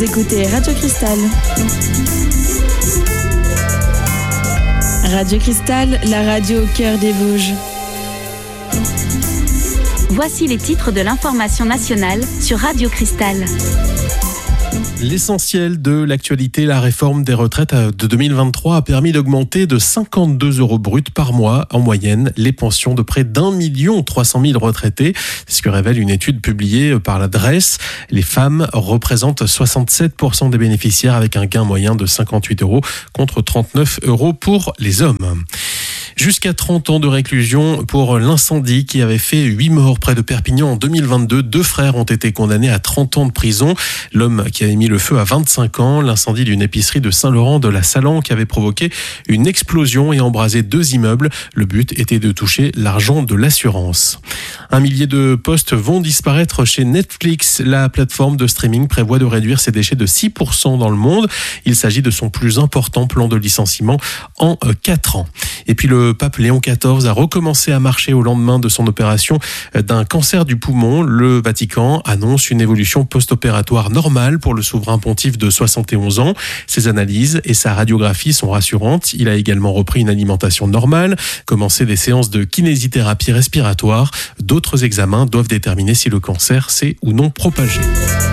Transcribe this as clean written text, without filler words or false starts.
Écoutez Radio Cristal. Radio Cristal, la radio au cœur des Vosges. Voici les titres de l'information nationale sur Radio Cristal. L'essentiel de l'actualité, la réforme des retraites de 2023 a permis d'augmenter de 52 € bruts par mois en moyenne les pensions de près d'1 300 000 retraités. C'est ce que révèle une étude publiée par la DREES. Les femmes représentent 67% des bénéficiaires avec un gain moyen de 58 € contre 39 € pour les hommes. Jusqu'à 30 ans de réclusion pour l'incendie qui avait fait 8 morts près de Perpignan en 2022. 2 frères ont été condamnés à 30 ans de prison. L'homme qui avait mis le feu à 25 ans, l'incendie d'une épicerie de Saint-Laurent de la Salanque qui avait provoqué une explosion et embrasé 2 immeubles. Le but était de toucher l'argent de l'assurance. 1 millier de postes vont disparaître chez Netflix. La plateforme de streaming prévoit de réduire ses déchets de 6% dans le monde. Il s'agit de son plus important plan de licenciement en 4 ans. Et puis le pape Léon XIV a recommencé à marcher au lendemain de son opération d'un cancer du poumon. Le Vatican annonce une évolution post-opératoire normale pour le souverain pontife de 71 ans. Ses analyses et sa radiographie sont rassurantes. Il a également repris une alimentation normale, commencé des séances de kinésithérapie respiratoire. D'autres examens doivent déterminer si le cancer s'est ou non propagé.